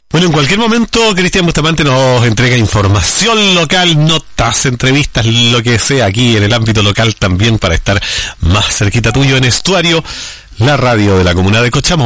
Bueno, en cualquier momento Cristian Bustamante nos entrega información local, notas, entrevistas, lo que sea aquí en el ámbito local también para estar más cerquita tuyo en Estuario, la radio de la comuna de Cochamó.